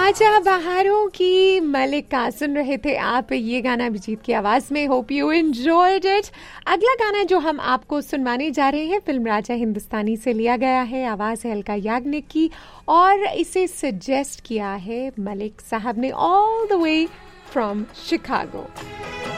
आजा बहारों की मलिका सुन रहे थे आप। ये गाना अभिजीत की आवाज में। Hope you enjoyed it. अगला गाना जो हम आपको सुनवाने जा रहे हैं फिल्म राजा हिंदुस्तानी से लिया गया है। आवाज है अलका याग्निक की और इसे सजेस्ट किया है मलिक साहब ने all the way from Chicago.